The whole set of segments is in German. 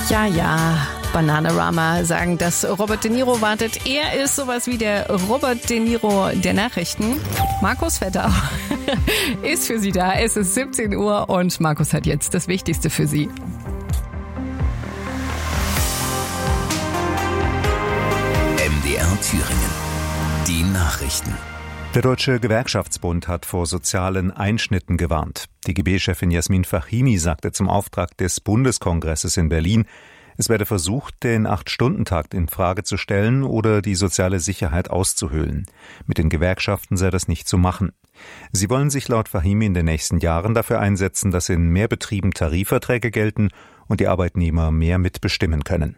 Ja, Bananarama sagen, dass Robert De Niro wartet. Er ist sowas wie der Robert De Niro der Nachrichten. Markus Vetter ist für Sie da. Es ist 17 Uhr und Markus hat jetzt das Wichtigste für Sie. MDR Thüringen. Die Nachrichten. Der Deutsche Gewerkschaftsbund hat vor sozialen Einschnitten gewarnt. DGB-Chefin Jasmin Fahimi sagte zum Auftrag des Bundeskongresses in Berlin, es werde versucht, den 8-Stunden-Takt in Frage zu stellen oder die soziale Sicherheit auszuhöhlen. Mit den Gewerkschaften sei das nicht zu machen. Sie wollen sich laut Fahimi in den nächsten Jahren dafür einsetzen, dass in mehr Betrieben Tarifverträge gelten und die Arbeitnehmer mehr mitbestimmen können.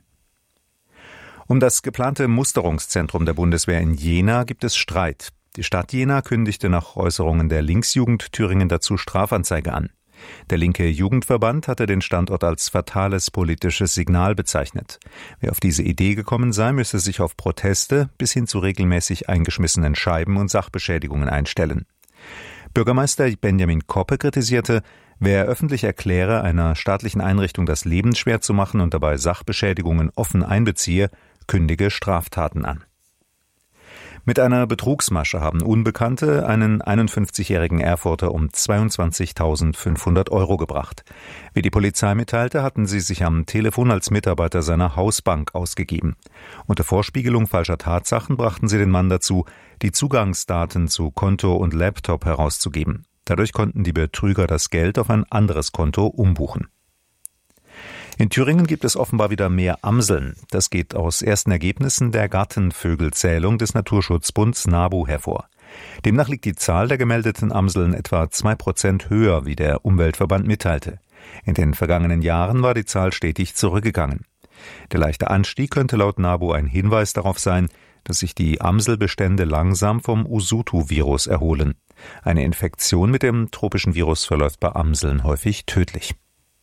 Um das geplante Musterungszentrum der Bundeswehr in Jena gibt es Streit. Die Stadt Jena kündigte nach Äußerungen der Linksjugend Thüringen dazu Strafanzeige an. Der linke Jugendverband hatte den Standort als fatales politisches Signal bezeichnet. Wer auf diese Idee gekommen sei, müsse sich auf Proteste bis hin zu regelmäßig eingeschmissenen Scheiben und Sachbeschädigungen einstellen. Bürgermeister Benjamin Koppe kritisierte, wer öffentlich erkläre, einer staatlichen Einrichtung das Leben schwer zu machen und dabei Sachbeschädigungen offen einbeziehe, kündige Straftaten an. Mit einer Betrugsmasche haben Unbekannte einen 51-jährigen Erfurter um 22.500 € gebracht. Wie die Polizei mitteilte, hatten sie sich am Telefon als Mitarbeiter seiner Hausbank ausgegeben. Unter Vorspiegelung falscher Tatsachen brachten sie den Mann dazu, die Zugangsdaten zu Konto und Laptop herauszugeben. Dadurch konnten die Betrüger das Geld auf ein anderes Konto umbuchen. In Thüringen gibt es offenbar wieder mehr Amseln. Das geht aus ersten Ergebnissen der Gartenvögelzählung des Naturschutzbunds NABU hervor. Demnach liegt die Zahl der gemeldeten Amseln etwa 2% höher, wie der Umweltverband mitteilte. In den vergangenen Jahren war die Zahl stetig zurückgegangen. Der leichte Anstieg könnte laut NABU ein Hinweis darauf sein, dass sich die Amselbestände langsam vom Usutu-Virus erholen. Eine Infektion mit dem tropischen Virus verläuft bei Amseln häufig tödlich.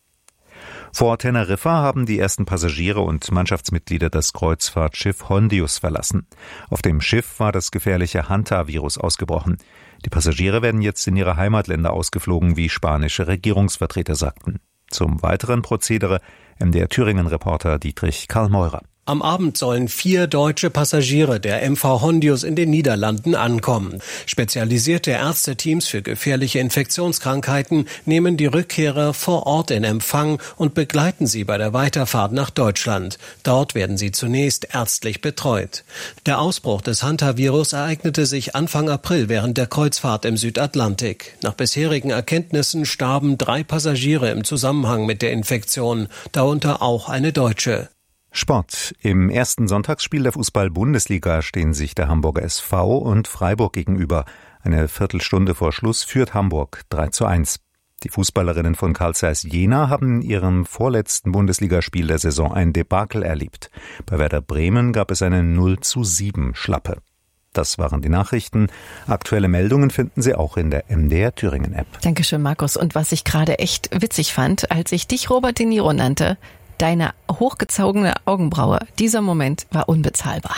Vor Teneriffa haben die ersten Passagiere und Mannschaftsmitglieder das Kreuzfahrtschiff Hondius verlassen. Auf dem Schiff war das gefährliche Hanta-Virus ausgebrochen. Die Passagiere werden jetzt in ihre Heimatländer ausgeflogen, wie spanische Regierungsvertreter sagten. Zum weiteren Prozedere MDR Thüringen-Reporter Dietrich Karl-Meurer. Am Abend sollen 4 deutsche Passagiere der MV Hondius in den Niederlanden ankommen. Spezialisierte Ärzteteams für gefährliche Infektionskrankheiten nehmen die Rückkehrer vor Ort in Empfang und begleiten sie bei der Weiterfahrt nach Deutschland. Dort werden sie zunächst ärztlich betreut. Der Ausbruch des Hantavirus ereignete sich Anfang April während der Kreuzfahrt im Südatlantik. Nach bisherigen Erkenntnissen starben 3 Passagiere im Zusammenhang mit der Infektion, darunter auch eine Deutsche. Sport. Im ersten Sonntagsspiel der Fußball-Bundesliga stehen sich der Hamburger SV und Freiburg gegenüber. Eine Viertelstunde vor Schluss führt Hamburg 3:1. Die Fußballerinnen von Carl Zeiss Jena haben in ihrem vorletzten Bundesligaspiel der Saison ein Debakel erlebt. Bei Werder Bremen gab es eine 0:7 Schlappe. Das waren die Nachrichten. Aktuelle Meldungen finden Sie auch in der MDR Thüringen App. Dankeschön, Markus. Und was ich gerade echt witzig fand, als ich dich Robert De Niro nannte, deine hochgezogene Augenbraue. Dieser Moment war unbezahlbar.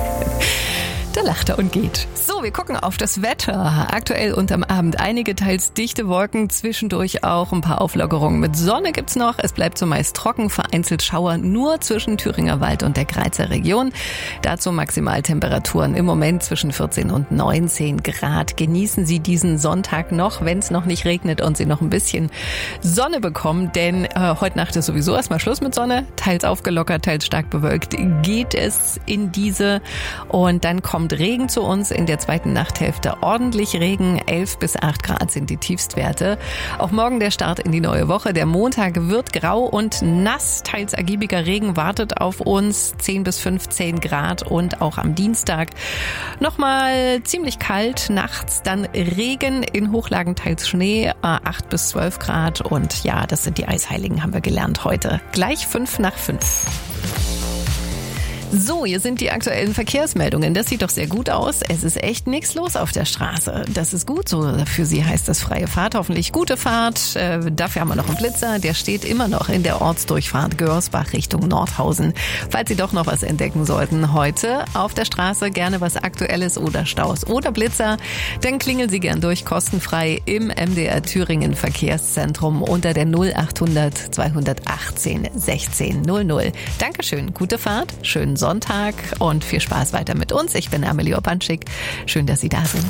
Da lacht er und geht. So, wir gucken auf das Wetter. Aktuell und am Abend einige teils dichte Wolken, zwischendurch auch ein paar Auflockerungen mit Sonne gibt's noch. Es bleibt zumeist trocken, vereinzelt Schauer nur zwischen Thüringer Wald und der Greizer Region. Dazu Maximaltemperaturen im Moment zwischen 14 und 19 Grad. Genießen Sie diesen Sonntag noch, wenn es noch nicht regnet und Sie noch ein bisschen Sonne bekommen, denn heute Nacht ist sowieso erstmal Schluss mit Sonne. Teils aufgelockert, teils stark bewölkt geht es in diese und dann kommt Regen zu uns in der zweiten Nachthälfte. Ordentlich Regen, 11 bis 8 Grad sind die Tiefstwerte. Auch morgen der Start in die neue Woche. Der Montag wird grau und nass. Teils ergiebiger Regen wartet auf uns. 10 bis 15 Grad und auch am Dienstag nochmal ziemlich kalt. Nachts dann Regen, in Hochlagen teils Schnee, 8 bis 12 Grad. Und ja, das sind die Eisheiligen, haben wir gelernt heute. Gleich 5 nach 5. So, hier sind die aktuellen Verkehrsmeldungen. Das sieht doch sehr gut aus. Es ist echt nichts los auf der Straße. Das ist gut so. Für Sie heißt das freie Fahrt. Hoffentlich gute Fahrt. Dafür haben wir noch einen Blitzer. Der steht immer noch in der Ortsdurchfahrt Görsbach Richtung Nordhausen. Falls Sie doch noch was entdecken sollten heute auf der Straße, gerne was Aktuelles oder Staus oder Blitzer, dann klingeln Sie gern durch, kostenfrei im MDR Thüringen Verkehrszentrum unter der 0800 218 16 00. Dankeschön, gute Fahrt, schönen Sonntag und viel Spaß weiter mit uns. Ich bin Amelie Opanschik. Schön, dass Sie da sind.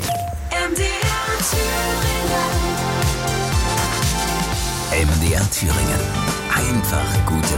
MDR Thüringen. Einfach gute